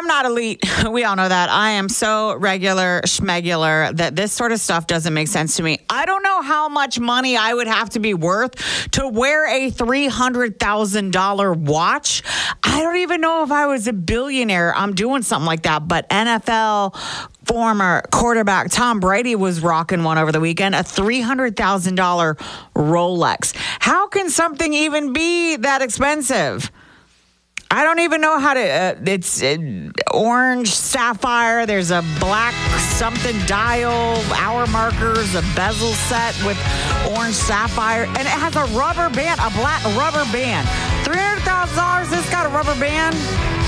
I'm not elite. We all know that. I am so regular schmegular that this sort of stuff doesn't make sense to me. I don't know how much money I would have to be worth to wear a $300,000 watch. I don't even know if I was a billionaire. I'm doing something like that. But NFL former quarterback Tom Brady was rocking one over the weekend, a $300,000 Rolex. How can something even be that expensive? I don't even know how to, it's orange sapphire. There's a black something dial, hour markers, a bezel set with orange sapphire. And it has a rubber band, a black rubber band. $300,000, this got a rubber band.